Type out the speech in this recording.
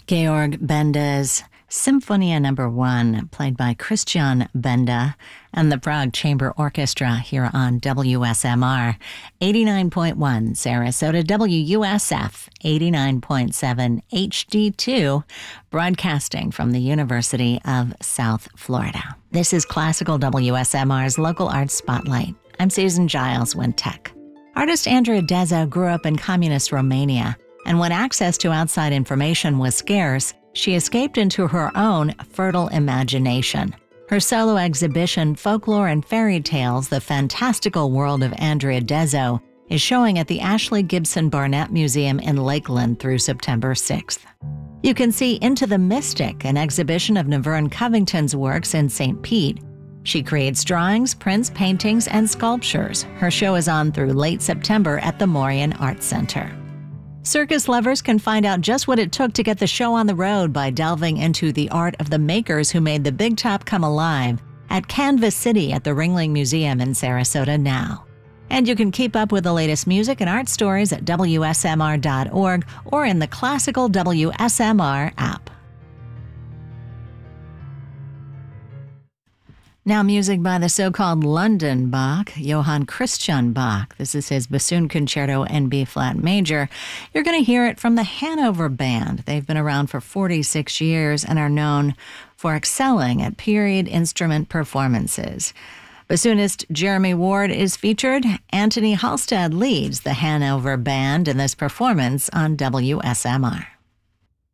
Georg Benda's Symphonia No. 1, played by Christian Benda and the Prague Chamber Orchestra here on WSMR 89.1 Sarasota, WUSF 89.7 HD2, broadcasting from the University of South Florida. This is Classical WSMR's Local Arts Spotlight. I'm Susan Giles, Wintech. Artist Andrea Dezzo grew up in communist Romania, and when access to outside information was scarce, she escaped into her own fertile imagination. Her solo exhibition, Folklore and Fairy Tales, The Fantastical World of Andrea Dezzo, is showing at the Ashley Gibson Barnett Museum in Lakeland through September 6th. You can see Into the Mystic, an exhibition of Naverne Covington's works in St. Pete. She creates drawings, prints, paintings, and sculptures. Her show is on through late September at the Morian Arts Center. Circus lovers can find out just what it took to get the show on the road by delving into the art of the makers who made the Big Top come alive at Canvas City at the Ringling Museum in Sarasota now. And you can keep up with the latest music and art stories at WSMR.org or in the Classical WSMR app. Now music by the so-called London Bach, Johann Christian Bach. This is his Bassoon Concerto in B-flat major. You're going to hear it from the Hanover Band. They've been around for 46 years and are known for excelling at period instrument performances. Bassoonist Jeremy Ward is featured. Anthony Halstead leads the Hanover Band in this performance on WSMR.